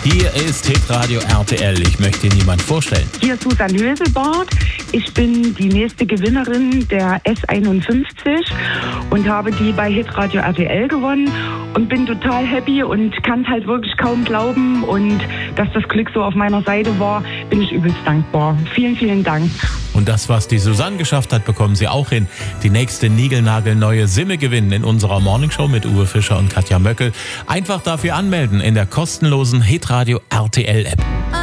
Hier ist Hitradio RTL. Ich möchte Ihnen niemand vorstellen. Hier ist Susan Höselbart. Ich bin die nächste Gewinnerin der S51 und habe die bei Hitradio RTL gewonnen und bin total happy und kann es halt wirklich kaum glauben. Und dass das Glück so auf meiner Seite war, bin ich übelst dankbar. Vielen, vielen Dank. Und das, was die Susanne geschafft hat, bekommen Sie auch hin. Die nächste niegelnagelneue Simme gewinnen in unserer Morningshow mit Uwe Fischer und Katja Möckel. Einfach dafür anmelden in der kostenlosen Hitradio RTL App.